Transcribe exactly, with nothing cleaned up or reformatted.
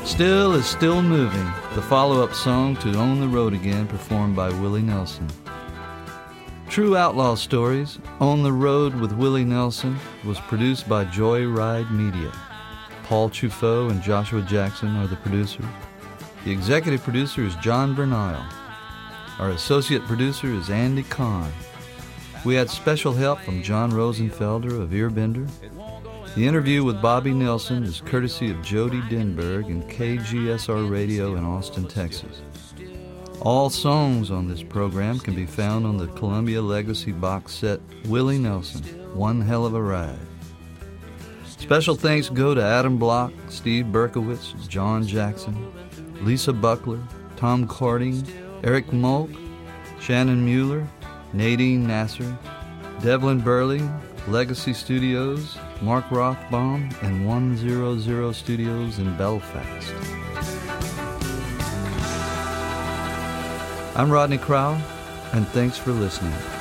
Still is Still Moving, the follow-up song to On the Road Again, performed by Willie Nelson. True Outlaw Stories, On the Road with Willie Nelson, was produced by Joyride Media. Paul Truffaut and Joshua Jackson are the producers. The executive producer is John Bernile. Our associate producer is Andy Kahn. We had special help from John Rosenfelder of Earbender. The interview with Bobby Nelson is courtesy of Jody Denberg and K G S R Radio in Austin, Texas. All songs on this program can be found on the Columbia Legacy box set Willie Nelson, One Hell of a Ride. Special thanks go to Adam Block, Steve Berkowitz, John Jackson, Lisa Buckler, Tom Carding, Eric Molk, Shannon Mueller, Nadine Nasser, Devlin Burley, Legacy Studios, Mark Rothbaum, and one hundred Studios in Belfast. I'm Rodney Crowell, and thanks for listening.